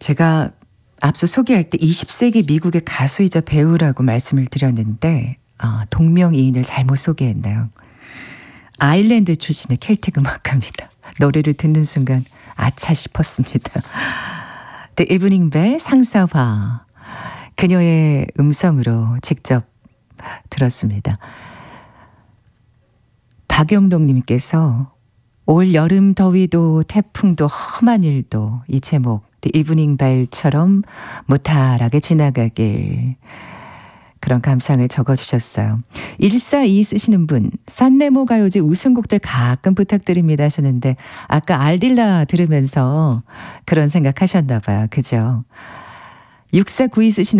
제가 앞서 소개할 때 20세기 미국의 가수이자 배우라고 말씀을 드렸는데 동명이인을 잘못 소개했나요? 아일랜드 출신의 켈틱 음악가입니다. 노래를 듣는 순간 아차 싶었습니다. The Evening Bell 상사화, 그녀의 음성으로 직접 들었습니다. 박영록님께서 올 여름 더위도 태풍도 험한 일도 이 제목 The Evening Bell처럼 무탈하게 지나가길, 그런 감상을 적어주셨어요. 142 쓰시는 분, 산네모 가요제 우승곡들 가끔 부탁드립니다 하셨는데 아까 알딜라 들으면서 그런 생각하셨나 봐요. 그죠? 6492 쓰시는